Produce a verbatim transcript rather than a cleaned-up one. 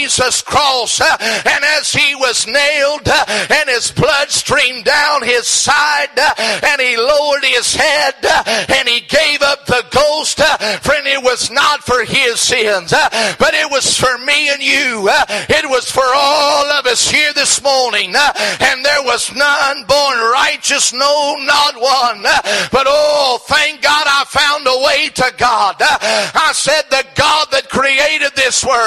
Jesus' cross, and as he was nailed and his blood streamed down his side, and he lowered his head and he gave up the ghost, friend, it was not for his sins, but it was for me and you. It was for all of us here this morning. And there was none born righteous, no, not one. But oh, thank God I found a way to God. I said, the God that created this world,